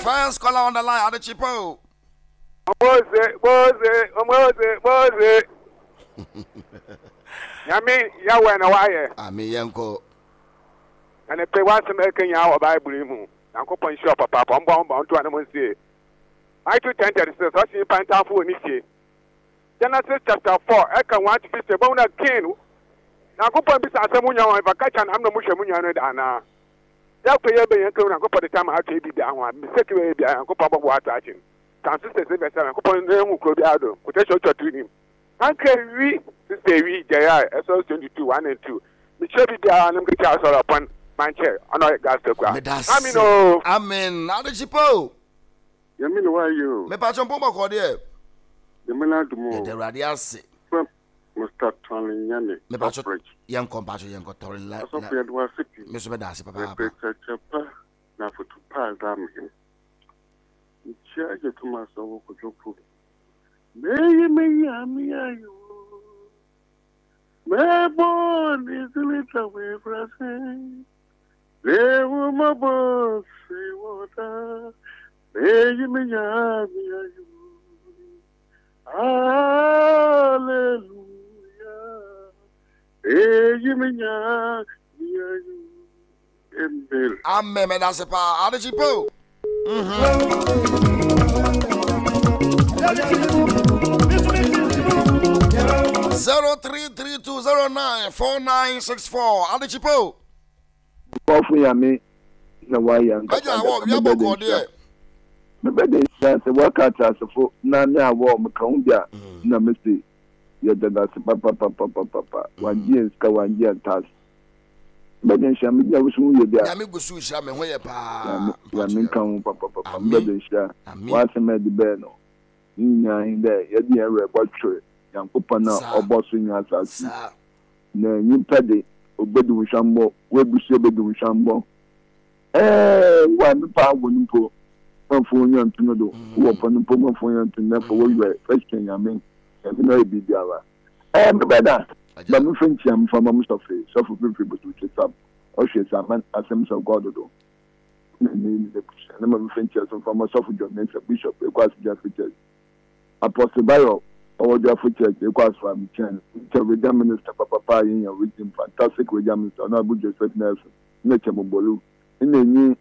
First caller on the line, Adechipo. Mose. Yami, Yawa and Hawaii. Ami Yanko. And if they want to make a Bible, Uncle Point Shop, Papa, I'm bound to animals. I took 10 to the Sassy Pantafu Nishi. Genesis chapter 4, I can want to be a bone again. Now go point beside someone if I catch an Amna Mushamunya and that pay a uncle and go for the time I have to be down one. Mistake baby, and go papa water. Transistors, and go point them who could be out of potential to him. How can we say we, J.I., SO 22, 1 and 2? Michelle be down and get out upon my chair. I know it got to cry. Amen. Adechipo. You mean why you? Me patch on Poma Cordia. The man to move. The radiasi. Mr. Tony Yanni. Me patch young compassion, young Cotorin. I saw it was city. Miss Medasi, Papa. Now for 2 piles, I'm him. Charge it to myself with your food. May you. My born is a little way for us. They were my boss, say water. May you. Hallelujah. Amen, that's a power. Adechipo. 0332094964. Adechipo. Kofu ya me na waya. Aja wo ya boko de. Me be de chance work out as for na me awo me kan bia na me say ya da papa. Wanji ska wanji tas. Be de sha me ya wusu ye bia. Ya me gusu sha me ho ye pa. Ya me kan papa. Be de sha. Wa se me de be no. Nya inde ya di ewe botwe. Yankopa na oboso nya asasi. Na nyimpa de obedu nshambo webusu obedu nshambo wa mpa wonimpo mfo nya ntuno do wo panimpo mfo nya ntuno for we first Kenya men e na ebi biara mbeda ba mu fenchi am fama mustafa so for people to chat o hwe saman asem so god do ni na mu fenchi so fama so for John Bishop Equas Jaffe Apostle Bayo Ojo Church, Equals from Chen, Region Minister Papa in your region, fantastic Region Minister, Honorable Joseph Nelson, Nature Mobolu, in the new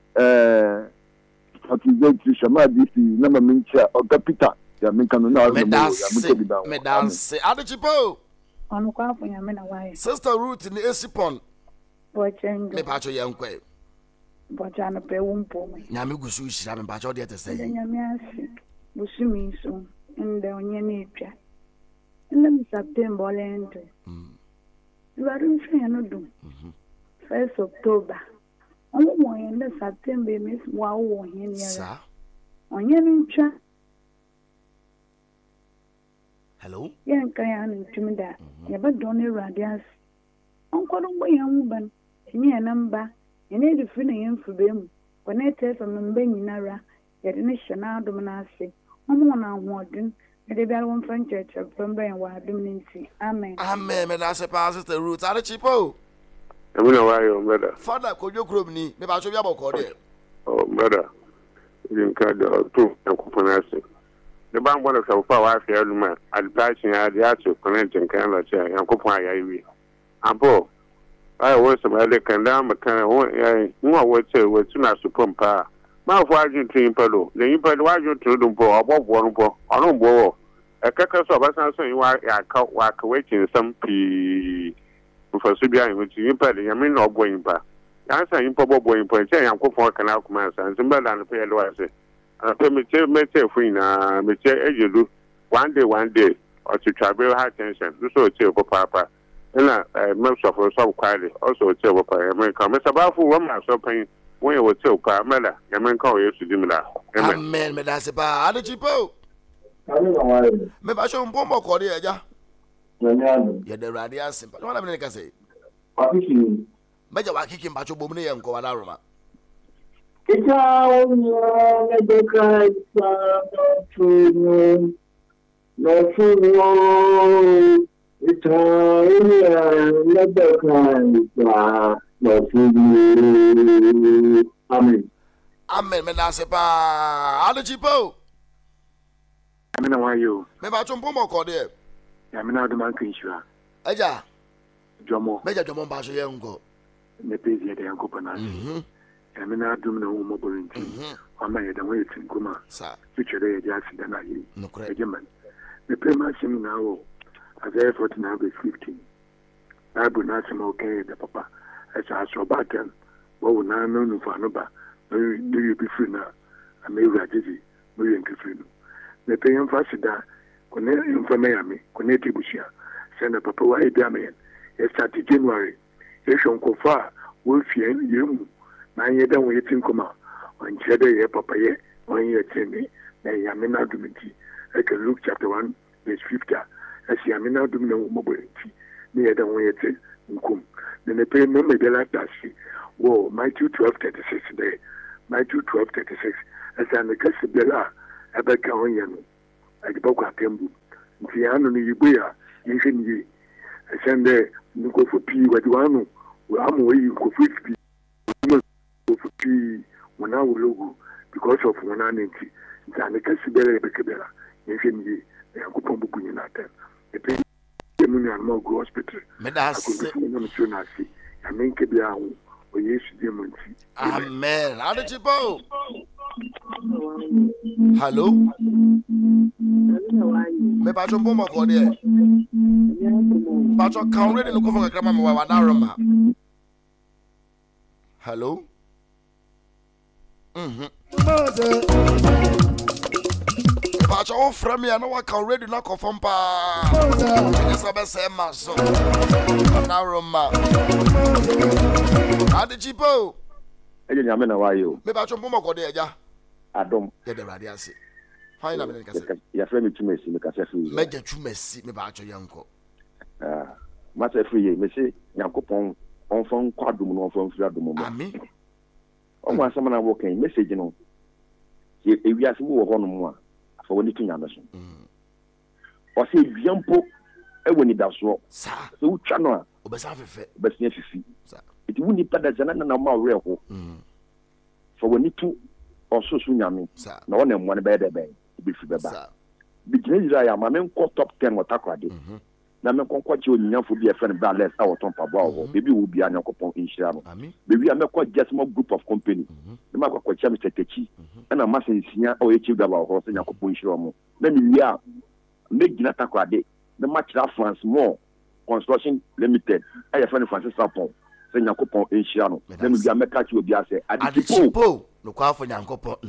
Shama DC, number Mincha, or Capita, Yaminkan, Medance, Adechipo. On Quaffing, I'm in a way. Sister Ruth in the Esipon. Watching the patch of young quay. Bojana Pewumpo. Yamigusu, Sham Pacho, to say, Yamiasi, Busumi soon. In the Onyamipia. In the September land. You are in Fiano. 1st October. Only one in the September, Miss Wow, here. Onyamipia. Hello? Young Kayan to me that. Never done a radiance. Uncle young woman. Any number. You need to finish for them. When I tell from them being Nara, yet in a Shana Dominasi. I'm the Bellon French Church of Pemba and Wadumnisi. Amen. Amen, and I suppose the roots are the cheapo. I mean, why you better. Father, could you group me? Maybe I should be able to call it. Oh, better. You can do and coupon. The bank one of our power, I man, advertising at the actual connecting Canada and coupon. And Paul, I was some other condemn a kind of one word say, we're too much to pump. My watching to Impelo, the Impel watching to the boy above one boy, or no boy. A cackle of us saying why I can't walk away in some pea for Subian, which you impel, I mean, no going back. Answer improper boy, saying I'm going for canal commands and some better than a pair of it. And a primitive metal free now, Mr. you do one day, or to travel high tension, do so tell Papa. And most of us so quietly, also tell Papa, American, Mr. Bafu, one man so paying. When you will tell Carmela, you may call you to Dimila. Amen, Medasipa, Adechipo. Maybe I show Pombo Cordia. You're the radiance, but what I can say. Major Wakikim Pacho Bumni and Coalaroma. It's all the cries no food, it's all the cries. Amen. Amen. Me na se pa. Adechipo. Amina wa yo. Me ba chompo mo ko de. Ya me na do man kinshua. Eja. Jomo. Meja jomo ba so ye ngo. Me pezi ya de yanko pana. Ya me na do na wo mo borinti. Wa ma ye da wo yetin kuma. Sa. Future ye ja sida na yi. Nokre. Ejeman. Me pe ma sim na wo. Isaiah 49:15. Bible na se mo ke de papa. Esa so batem. Wo na no nu fa no ba. Do you be free na? Ame ura jeji. Mo ye nkefri no. Me pe yam fa sida. Kone infame ya me. Kone tibushia. Send papa wa ebi amen. E start January. E shon ko fa wo fien yemu. Na ye da wo yetin koma. On chede ye papa ye. On ye tene. Na ya me na dumiti. E ke Luke chapter 1:50. E si ya me na dumina wo moboliti. Ni ye da wo yetin nkum. Ne pe no me bela tashi. Wo Matthew 12:36 there. Matthew 12:36. E sa ne kasi bela abeka on ye no. Agiboko atembu. Nti anu ni yibuya. Yinse ni sende nko fupi wadiwanu amu we ko fupi ko fupi wana logo because of wana nti nta kasi bele bekebela yinse ni yakupon buku ni nata epe emu ni anmo go hospital medase no mtuna si amenke bia hu o Yesu de monti amen adechipo. Hello. Me ba chompo mo ko de. Pacho kan ready no ko fon kakra ma wa daroma. Hello. Pacho o from me na wa kan ready na ko fon pa. Esa be se ma so. Daroma. Adechipo. Eje nyame na wa yo. Me ba chompo mo ko de eja. Adom. Ye de radio ase. How na me kase. Ya frame tumesi me kase free. Meja tumesi me ba acho yanko. Masa free ye me say Yakopon on fon kwadum no fon free adum mo. Amen. O mo asama na wo kan message no. Ye ewiase mo wo ho no mo a afa woni tu nyame so. O se biampo e woni daso. Sa. Se utwa no a obesa fefe. Obesa fifi. Sa. Iti woni pada jana na ma wre ho. Fa woni tu osusu nyame. Na wona mo ne be de be. Bi fi beba. Bi gina ya ma men ko top 10 watakwade. Na men kon kwachi onyafo bi e friend balance a woton pa bo bebi wo bia Yakopon inshira no bebi a mekọ just small group of company na ma kwachi am tetechi na ma sensia o echi gaba ho se Yakopon inshira mo na mi wi a me gina takwade na ma kira France more construction limited e friend Francis Sapon se Yakopon inshira no na mi bia meka chi obi ase Adechipo no kwa afọ Yakopon